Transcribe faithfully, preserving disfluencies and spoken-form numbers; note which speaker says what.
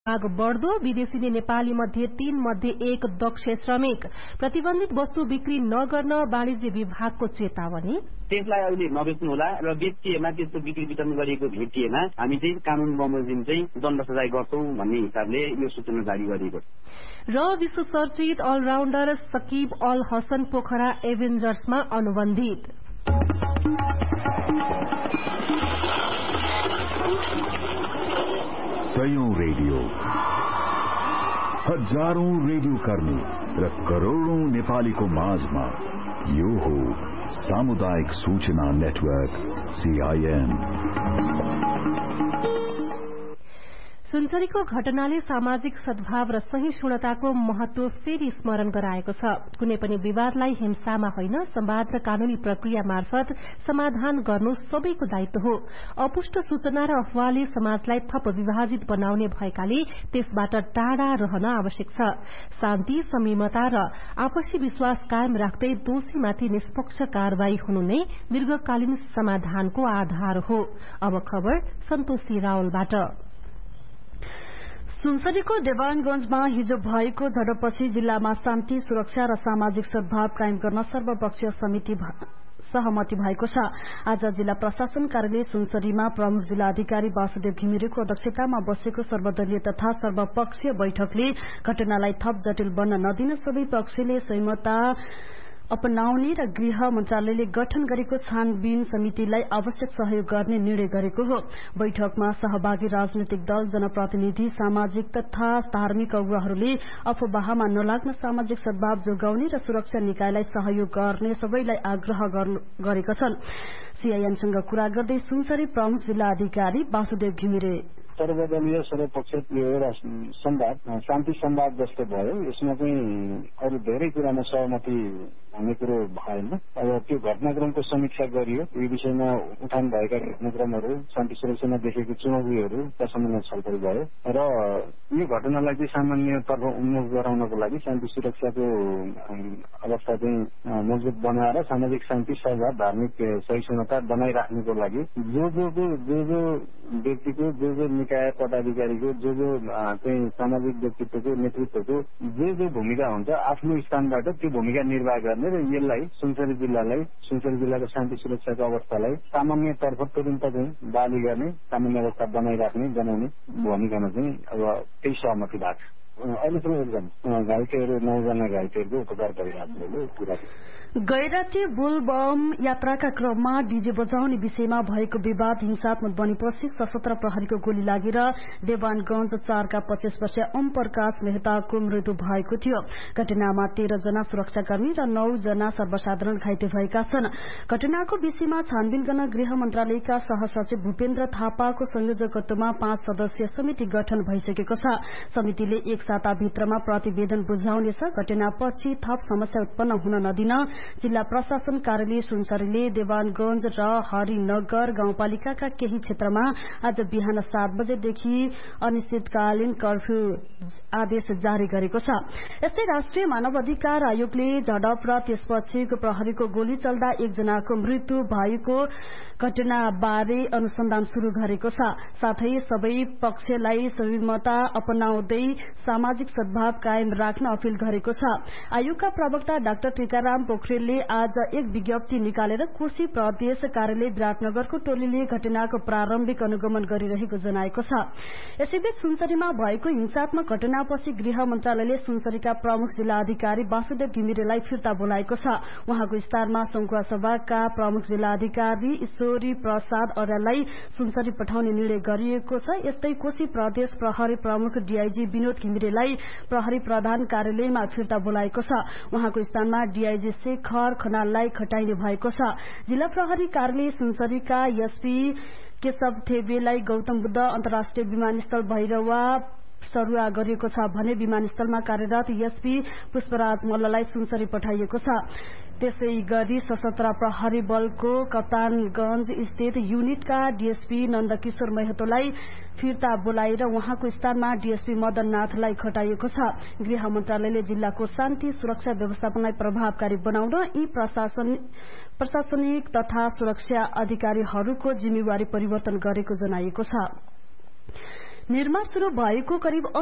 Speaker 1: माग बढ्दो, विदेशी नेपाली मध्ये तीन मध्ये एक दक्ष श्रमिक, प्रतिबन्धित वस्तु बिक्री नगर्न वाणिज्य विभागको चेतावनी।
Speaker 2: त्यसलाई अहिले नबेच्नुहोला र बेचिएमा त्यस्तो बिक्री वितरण गरिएको भेटिएमा हामी चाहिँ कानून बमोजिम चाहिँ दण्ड सजाय गर्छौं भन्ने हिसाबले यो सूचना जारी गरिएको छ।
Speaker 1: र विश्व चर्चित अलराउन्डर सकिब अल हसन पोखरा एभेन्जर्समा अनुबन्धित।
Speaker 3: सयौं रेडियो, हजारौं रेडियो कर्मी र करोड़ौं नेपालीको माझमा यो हो सामुदायिक सूचना नेटवर्क सीआईएन।
Speaker 1: सुनसरीको घटनाले सामाजिक सद्भाव र सहिष्णुताको महत्व फेरि स्मरण गराएको छ। कुनै पनि विवादलाई हिंसामा होइन, संवाद र कानूनी प्रक्रिया मार्फत समाधान गर्नु सबैको दायित्व हो। अपुष्ट सूचना र अफवाहले समाजलाई थप विभाजित बनाउने भएकाले त्यसबाट टाढा रहन आवश्यक छ। शान्ति, संयमता र आपसी विश्वास कायम राख्दै दोषीमाथि निष्पक्ष कार्यवाही हुनु नै दीर्घकालीन समाधानको आधार हो। अब खबर सन्तोषी रावलबाट।
Speaker 4: सुनसरीको देवानगंजमा हिजो भएको झडपपछि जिल्लामा शान्ति, सुरक्षा र सामाजिक सद्भाव कायम गर्न सर्वपक्षीय समिति सहमति भएको छ। आज जिल्ला प्रशासन कार्यालय सुनसरीमा प्रमुख जिल्ला अधिकारी वासुदेव घिमिरेको अध्यक्षतामा बसेको सर्वदलीय तथा सर्वपक्षीय बैठकले घटनालाई थप जटिल बन्न नदिन सबै पक्षले संयमता अपनाउने र गृह मन्त्रालयले गठन गरेको छानबिन समितिलाई आवश्यक सहयोग गर्ने निर्णय गरेको हो। बैठकमा सहभागी राजनैतिक दल, जनप्रतिनिधि, सामाजिक तथा धार्मिक अगुवाहरूले अफवाहमा नलाग्न सामाजिक सद्भाव जोगाउने र सुरक्षा निकायलाई सहयोग गर्ने सबैलाई आग्रह गरेका छन्। सीआईएनसँग कुरा गर्दै सुनसरी प्रमुख जिल्ला अधिकारी वासुदेव घिमिरे
Speaker 5: सर्वदलीय सर्वपक्षीय एउटा संवाद, शान्ति संवाद जस्तो भयो। यसमा चाहिँ अरू धेरै कुरामा सहमति हुने कुरो भएन। अब त्यो घटनाक्रमको समीक्षा गरियो। यो विषयमा उठान भएका घटनाक्रमहरू, शान्ति सुरक्षामा देखेको चुनौतीहरूका सम्बन्धमा छलफल भयो र यो घटनालाई चाहिँ सामान्यतर्फ उन्मुख गराउनको लागि शान्ति सुरक्षाको अवस्था चाहिँ मजबुत बनाएर सामाजिक शान्ति, सद्भाव, धार्मिक सहिष्णुता बनाइराख्नुको लागि जो जो जो जो व्यक्तिको, जो जो निकाय पदाधिकारीको, जो जो चाहिँ सामाजिक व्यक्तित्वको, नेतृत्वको जो जो भूमिका हुन्छ आफ्नो स्थानबाट त्यो भूमिका निर्वाह गर्ने र यसलाई सुनसरी जिल्लालाई, सुनसरी जिल्लाको शान्ति सुरक्षाको अवस्थालाई सामान्यतर्फ तुरन्त चाहिँ बाली गर्ने, सामान्य अवस्था बनाइराख्ने, बनाउने भूमिकामा चाहिँ अब त्यही सहमति भएको छ। अहिलेसम्म घाइतेहरू नौजना घाइतेहरूको उपचार गरिरहेको कुरा।
Speaker 4: गैराती बुलबम यात्राका क्रममा डीजे बजाउने विषयमा भएको विवाद हिंसात्मक बनेपछि सशस्त्र प्रहरीको गोली लागेर देवानगंज चारका पच्चीस वर्षीय ओम प्रकाश मेहताको मृत्यु भएको थियो। घटनामा तेह्र जना सुरक्षाकर्मी र नौ जना सर्वसाधारण घाइते भएका छन्। घटनाको विषयमा छानबिन गर्न गृह मन्त्रालयका सहसचिव भूपेन्द्र थापाको संयोजकत्वमा पाँच सदस्यीय समिति गठन भइसकेको छ। समितिले एक साताभित्रमा प्रतिवेदन बुझाउनेछ। घटनापछि थप समस्या उत्पन्न हुन नदिन जिल्ला प्रशासन कार्यालय सुनसरीले देवानगंज र हरिनगर गाउँपालिकाका केही क्षेत्रमा आज बिहान सात बजेदेखि अनिश्चितकालीन कर्फ्यू आदेश जारी गरेको छ। यस्तै राष्ट्रिय मानव अधिकार आयोगले झडप र त्यसपछिको प्रहरीको गोली चल्दा एकजनाको मृत्यु भएको घटनाबारे अनुसन्धान शुरू गरेको छ। साथै सबै पक्षलाई संयमता अपनाउँदै सामाजिक सद्भाव कायम राख्न अपील गरेको छ। आयोगका प्रवक्ता डाक्टर टीकाराम पोखरेलले आज एक विज्ञप्ति निकालेर कोशी प्रदेश कार्यालय विराटनगरको टोलीले घटनाको प्रारम्भिक अनुगमन गरिरहेको जनाएको छ। यसैबीच सुनसरीमा भएको हिंसात्मक घटनापछि गृह मन्त्रालयले सुनसरीका प्रमुख जिल्ला अधिकारी वासुदेव घिमिरेलाई फिर्ता बोलाएको छ। उहाँको स्थानमा संखुवा सभाका प्रमुख जिल्ला अधिकारी ईश्वरी प्रसाद अर्याललाई सुनसरी पठाउने निर्णय गरिएको छ। यस्तै कोशी प्रदेश प्रहरी प्रमुख डीआईजी विनोद घिमिरेलाई प्रहरी प्रधान कार्यालयमा फिर्ता बोलाएको छ। उहाँको स्थानमा डीआईजी शेखर खनाललाई खटाइने भएको छ। जिल्ला प्रहरी कार्यालय सुनसरीका एसपी केशव थेबेलाई गौतम बुद्ध अन्तर्राष्ट्रिय विमानस्थल भैरवा सरुवा गरिएको छ भने विमानस्थलमा कार्यरत एसपी पुष्पराज मल्ललाई सुनसरी पठाइएको छ। त्यसै गरी सशस्त्र प्रहरी बलको कप्तानगंज स्थित युनिटका डीएसपी नन्दकिशोर महतोलाई फिर्ता बोलाएर उहाँको स्थानमा डीएसपी मदन नाथलाई खटाइएको छ। गृह मन्त्रालयले जिल्लाको शान्ति सुरक्षा व्यवस्थापनलाई प्रभावकारी बनाउन यी प्रशासनिक तथा सुरक्षा अधिकारीहरूको जिम्मेवारी परिवर्तन गरेको जनाइएको छ। निर्माण शुरू भएको करिब